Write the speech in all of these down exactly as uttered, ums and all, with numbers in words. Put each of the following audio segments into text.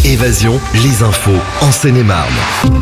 Évasion, les infos en Seine-et-Marne.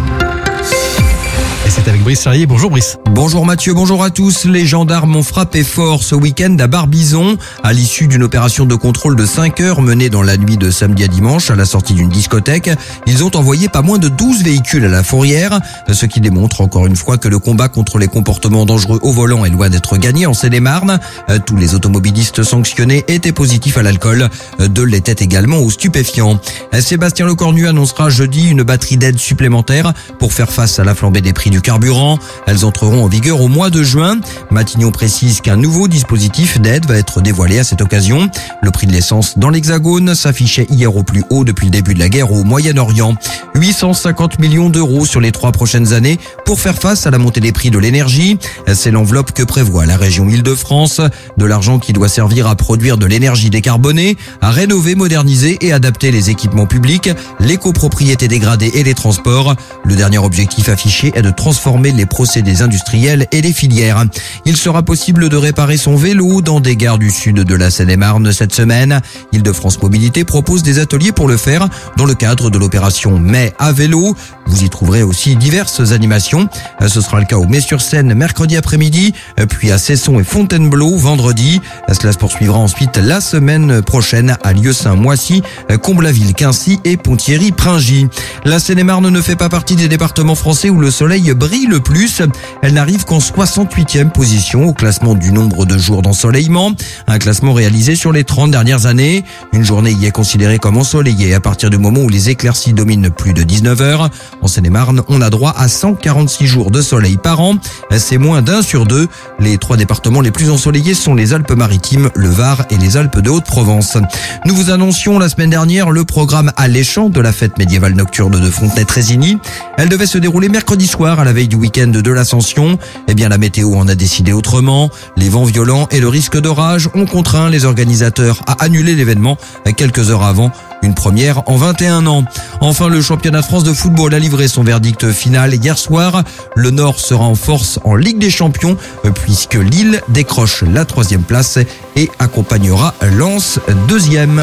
Et c'est avec Brice Charrier. Bonjour Brice. Bonjour Mathieu, bonjour à tous. Les gendarmes ont frappé fort ce week-end à Barbizon à l'issue d'une opération de contrôle de cinq heures menée dans la nuit de samedi à dimanche à la sortie d'une discothèque. Ils ont envoyé pas moins de douze véhicules à la fourrière, ce qui démontre encore une fois que le combat contre les comportements dangereux au volant est loin d'être gagné en Seine-et-Marne. Tous les automobilistes sanctionnés étaient positifs à l'alcool, deux l'étaient également aux stupéfiants. Sébastien Lecornu annoncera jeudi une batterie d'aides supplémentaires pour faire face à la flambée des prix du carburant. Elles entreront en vigueur au mois de juin. Matignon précise qu'un nouveau dispositif d'aide va être dévoilé à cette occasion. Le prix de l'essence dans l'Hexagone s'affichait hier au plus haut depuis le début de la guerre au Moyen-Orient. huit cent cinquante millions d'euros sur les trois prochaines années pour faire face à la montée des prix de l'énergie. C'est l'enveloppe que prévoit la région Île-de-France. De l'argent qui doit servir à produire de l'énergie décarbonée, à rénover, moderniser et adapter les équipements publics, les copropriétés dégradées et les transports. Le dernier objectif affiché est de transformer les procédés industriels et les filières. Il sera possible de réparer son vélo dans des gares du sud de la Seine-et-Marne cette semaine. Île-de-France Mobilité propose des ateliers pour le faire dans le cadre de l'opération Mai à vélo. Vous y trouverez aussi diverses animations. Ce sera le cas au Mai-sur-Seine mercredi après-midi, puis à Cesson et Fontainebleau vendredi. Cela se poursuivra ensuite la semaine prochaine à Lieu-Saint-Moissy, Comble-la-Ville, Quincy et Ponthierry-Pringy. La Seine-et-Marne ne fait pas partie des départements français où le soleil brille le plus. Elle n'arrive qu'en soixante-huitième position au classement du nombre de jours d'ensoleillement. Un classement réalisé sur les trente dernières années. Une journée y est considérée comme ensoleillée à partir du moment où les éclaircies dominent plus de dix-neuf heures. En Seine-et-Marne, on a droit à cent quarante-six jours de soleil par an. C'est moins d'un sur deux. Les trois départements les plus ensoleillés sont les Alpes-Maritimes, le Var et les Alpes de Haute-Provence. Nous vous annoncions la semaine dernière le programme alléchant de la fête médiévale nocturne de Fontenay-Trésigny. Elle devait se dérouler mercredi soir à la veille du week-end de l'Ascension. Eh bien, la météo en a décidé autrement. Les vents violents et le risque d'orage ont contraint les organisateurs à annuler l'événement quelques heures avant. Une première en vingt et un ans. Enfin, le championnat de France de football a livré son verdict final hier soir. Le Nord sera en force en Ligue des Champions puisque Lille décroche la troisième place et accompagnera Lens deuxième.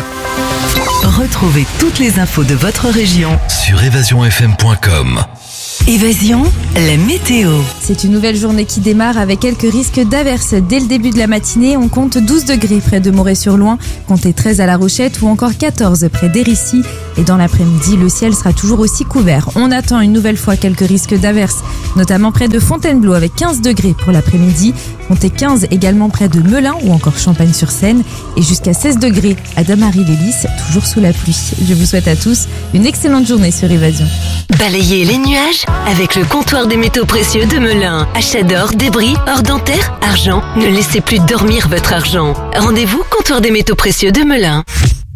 Retrouvez toutes les infos de votre région Sur évasion f m point com. Évasion, la météo. C'est une nouvelle journée qui démarre avec quelques risques d'averses. Dès le début de la matinée, on compte douze degrés près de Moret-sur-Loing, comptez treize à La Rochette ou encore quatorze près d'Hérissi. Et dans l'après-midi, le ciel sera toujours aussi couvert. On attend une nouvelle fois quelques risques d'averses, notamment près de Fontainebleau avec quinze degrés pour l'après-midi. Comptez quinze également près de Melun ou encore Champagne-sur-Seine et jusqu'à seize degrés à Damary-les-Lys, toujours sous la pluie. Je vous souhaite à tous une excellente journée sur Évasion. Balayez les nuages avec le comptoir des métaux précieux de Melun. Achat d'or, débris, or dentaire, argent. Ne laissez plus dormir votre argent. Rendez-vous comptoir des métaux précieux de Melun.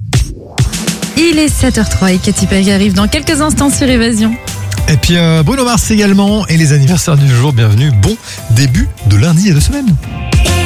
Il est sept heures trois et Katy Perry arrive dans quelques instants sur Évasion. Et puis euh, Bruno Mars également et les anniversaires du jour. Bienvenue, bon début de lundi et de semaine.